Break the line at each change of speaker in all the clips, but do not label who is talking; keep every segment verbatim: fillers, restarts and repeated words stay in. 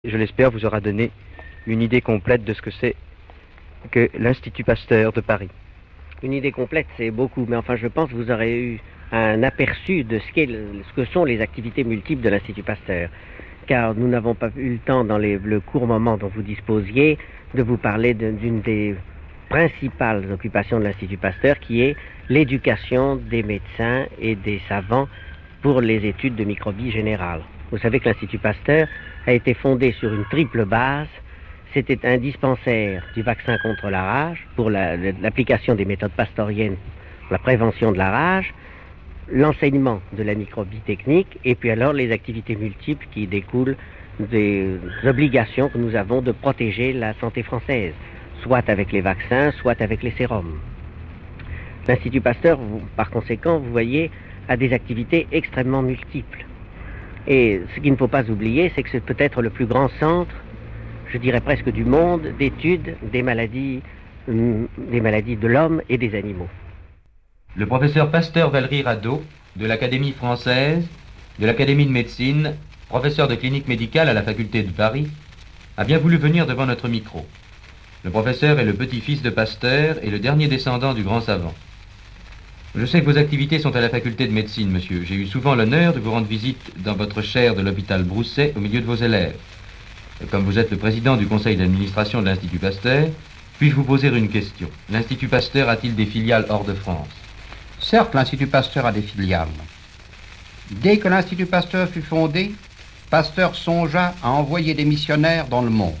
Je l'espère, vous aura donné une idée complète de ce que c'est que l'Institut Pasteur de Paris.
Une idée complète, c'est beaucoup, mais enfin je pense que vous aurez eu un aperçu de ce, qu'est le, ce que sont les activités multiples de l'Institut Pasteur. Car nous n'avons pas eu le temps, dans les, le court moment dont vous disposiez, de vous parler de, d'une des principales occupations de l'Institut Pasteur, qui est l'éducation des médecins et des savants pour les études de microbie générale. Vous savez que l'Institut Pasteur a été fondé sur une triple base. C'était un dispensaire du vaccin contre la rage, pour la, l'application des méthodes pastoriennes pour la prévention de la rage, l'enseignement de la microbie technique, et puis alors les activités multiples qui découlent des obligations que nous avons de protéger la santé française, soit avec les vaccins, soit avec les sérums. L'Institut Pasteur, vous, par conséquent, vous voyez, a des activités extrêmement multiples. Et ce qu'il ne faut pas oublier, c'est que c'est peut-être le plus grand centre, je dirais presque du monde, d'études des maladies, euh, des maladies de l'homme et des animaux.
Le professeur Pasteur Valéry Radeau, de l'Académie française, de l'Académie de médecine, professeur de clinique médicale à la faculté de Paris, a bien voulu venir devant notre micro. Le professeur est le petit-fils de Pasteur et le dernier descendant du grand savant. Je sais que vos activités sont à la faculté de médecine, monsieur. J'ai eu souvent l'honneur de vous rendre visite dans votre chaire de l'hôpital Broussais au milieu de vos élèves. Comme vous êtes le président du conseil d'administration de l'Institut Pasteur, puis-je vous poser une question? L'Institut Pasteur a-t-il des filiales hors de France?
Certes, l'Institut Pasteur a des filiales. Dès que l'Institut Pasteur fut fondé, Pasteur songea à envoyer des missionnaires dans le monde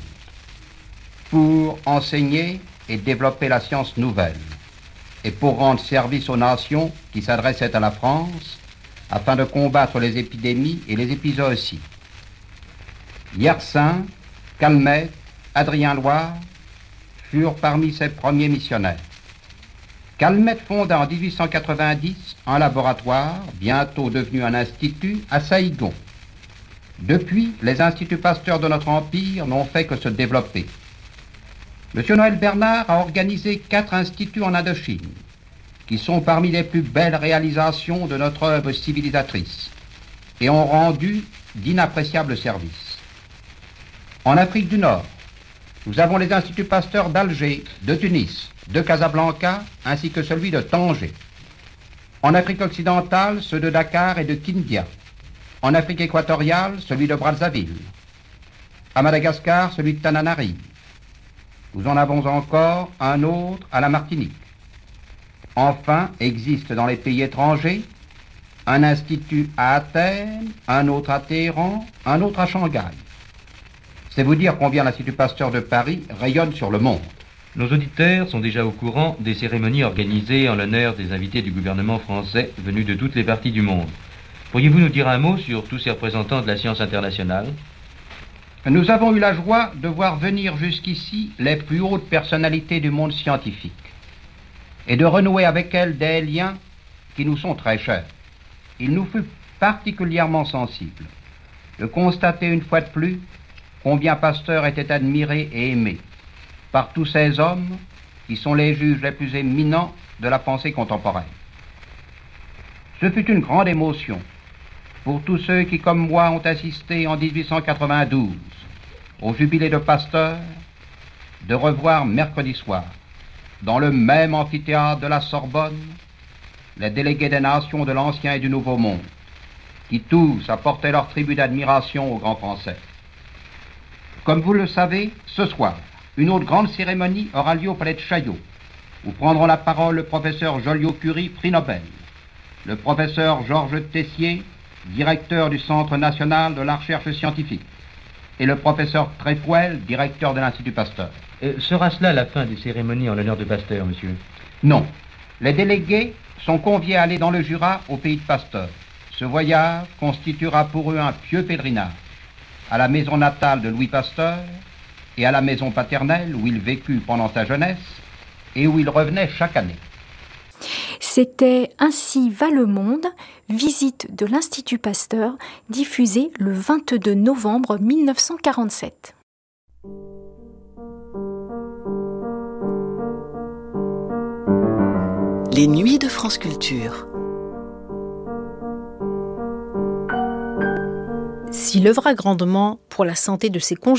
pour enseigner et développer la science nouvelle et pour rendre service aux nations qui s'adressaient à la France afin de combattre les épidémies et les épizooties. Yersin, Calmette, Adrien Loire furent parmi ses premiers missionnaires. Calmette fonda en dix-huit cent quatre-vingt-dix un laboratoire, bientôt devenu un institut, à Saïgon. Depuis, les instituts Pasteur de notre empire n'ont fait que se développer. Monsieur Noël Bernard a organisé quatre instituts en Indochine, qui sont parmi les plus belles réalisations de notre œuvre civilisatrice, et ont rendu d'inappréciables services. En Afrique du Nord, nous avons les instituts Pasteur d'Alger, de Tunis, de Casablanca, ainsi que celui de Tanger. En Afrique occidentale, ceux de Dakar et de Kindia. En Afrique équatoriale, celui de Brazzaville. À Madagascar, celui de Tananarive. Nous en avons encore un autre à la Martinique. Enfin, existe dans les pays étrangers un institut à Athènes, un autre à Téhéran, un autre à Shanghai. C'est vous dire combien l'Institut Pasteur de Paris rayonne sur le monde.
Nos auditeurs sont déjà au courant des cérémonies organisées en l'honneur des invités du gouvernement français venus de toutes les parties du monde. Pourriez-vous nous dire un mot sur tous ces représentants de la science internationale?
Nous avons eu la joie de voir venir jusqu'ici les plus hautes personnalités du monde scientifique et de renouer avec elles des liens qui nous sont très chers. Il nous fut particulièrement sensible de constater une fois de plus combien Pasteur était admiré et aimé par tous ces hommes qui sont les juges les plus éminents de la pensée contemporaine. Ce fut une grande émotion pour tous ceux qui, comme moi, ont assisté en dix-huit cent quatre-vingt-douze au jubilé de Pasteur, de revoir mercredi soir, dans le même amphithéâtre de la Sorbonne, les délégués des nations de l'Ancien et du Nouveau Monde, qui tous apportaient leur tribut d'admiration aux grands Français. Comme vous le savez, ce soir, une autre grande cérémonie aura lieu au palais de Chaillot, où prendront la parole le professeur Joliot-Curie, prix Nobel, le professeur Georges Tessier, directeur du Centre national de la recherche scientifique, et le professeur Trépoel, directeur de l'Institut Pasteur.
Euh, sera cela la fin des cérémonies en l'honneur de Pasteur, monsieur?
Non. Les délégués sont conviés à aller dans le Jura au pays de Pasteur. Ce voyage constituera pour eux un pieux pèlerinage à la maison natale de Louis Pasteur et à la maison paternelle où il vécut pendant sa jeunesse et où il revenait chaque année.
C'était Ainsi va le monde, visite de l'Institut Pasteur, diffusée le vingt-deux novembre mille neuf cent quarante-sept.
Les nuits de France Culture. S'il œuvra grandement pour la santé de ses congénères,